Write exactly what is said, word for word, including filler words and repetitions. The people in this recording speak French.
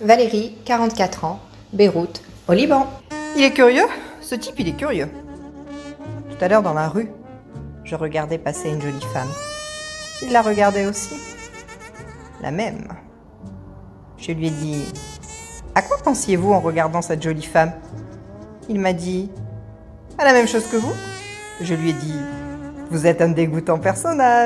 Valérie, quarante-quatre ans, Beyrouth, au Liban. Il est curieux? Ce type, il est curieux. Tout à l'heure, dans la rue, je regardais passer une jolie femme. Il la regardait aussi. La même. Je lui ai dit « À quoi pensiez-vous en regardant cette jolie femme ?» Il m'a dit « À la même chose que vous. » Je lui ai dit « Vous êtes un dégoûtant personnage. »